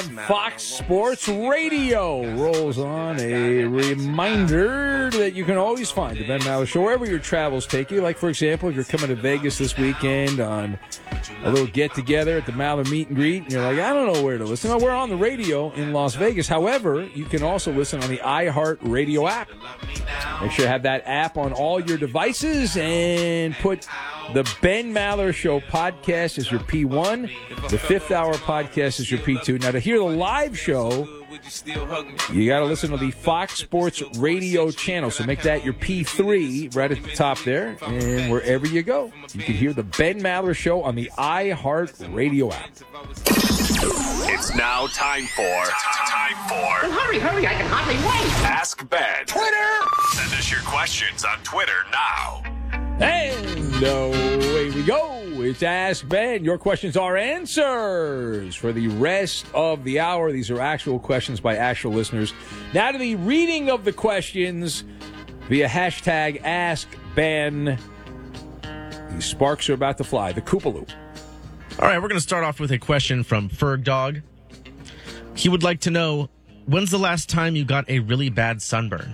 Fox Sports Radio rolls on. A reminder that you can always find the Ben Maller Show wherever your travels take you. Like, for example, if you're coming to Vegas this weekend on a little get-together at the Maller Meet and Greet, and you're like, I don't know where to listen. Well, we're on the radio in Las Vegas. However, you can also listen on the iHeart Radio app. Make sure you have that app on all your devices and put the Ben Maller Show podcast as your P1. The Fifth Hour podcast is your P2. Now, to hear the live show, you got to listen to the Fox Sports Radio channel. So make that your P3 right at the top there. And wherever you go, you can hear the Ben Maller Show on the iHeart Radio app. It's now time for... Well, hurry, I can hardly wait. Ask Ben. Twitter! Send us your questions on Twitter now. And away we go. It's Ask Ben. Your questions are answers for the rest of the hour. These are actual questions by actual listeners. Now to the reading of the questions via hashtag Ask Ben. These sparks are about to fly. The Koopaloo. All right, we're going to start off with a question from Ferg Dog. He would like to know, when's the last time you got a really bad sunburn?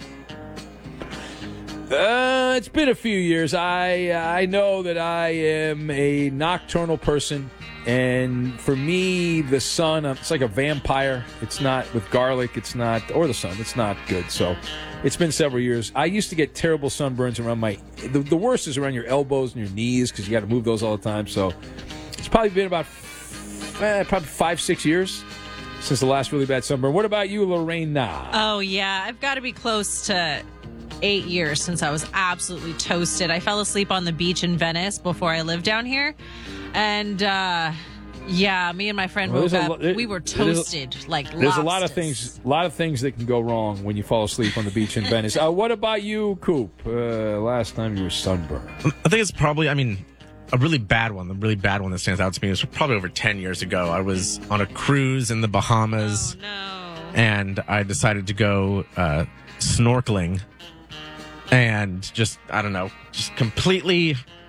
It's been a few years. I know that I am a nocturnal person, and for me, the sun, it's like a vampire. It's not with garlic. It's not, or the sun. It's not good. So it's been several years. I used to get terrible sunburns around the worst is around your elbows and your knees because you got to move those all the time. So it's probably been about 5-6 years since the last really bad sunburn. What about you, Lorena? Oh, yeah. I've got to be close to 8 years since I was absolutely toasted. I fell asleep on the beach in Venice before I lived down here. And, yeah, me and my friend woke up. We were toasted like lobsters. There's a lot of things that can go wrong when you fall asleep on the beach in Venice. What about you, Coop? Last time you were sunburned? I think it's probably, a really bad one. The really bad one that stands out to me is probably over 10 years ago. I was on a cruise in the Bahamas. Oh, no. And I decided to go snorkeling. And just completely